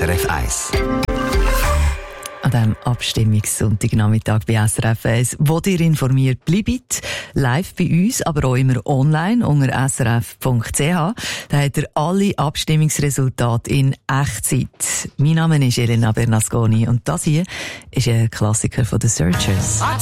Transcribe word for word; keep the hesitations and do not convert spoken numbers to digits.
S R F eins. An diesem Abstimmungssonntagnachmittag bei S R F eins, wo ihr informiert bleibt, live bei uns, aber auch immer online unter s r f punkt c h. Da habt ihr alle Abstimmungsresultate in Echtzeit. Mein Name ist Elena Bernasconi und das hier ist ein Klassiker von The Searchers.